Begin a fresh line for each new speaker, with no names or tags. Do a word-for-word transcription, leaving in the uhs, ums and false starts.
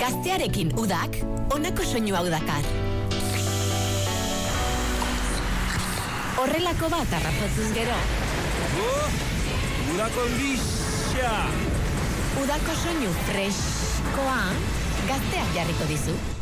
Gaztearekin udak, honako soinu hau dakar. Horrelako bat harrapatzuz gero.
Oh, udako lixia!
Udako soinu freskoa, gazteak jarriko dizu.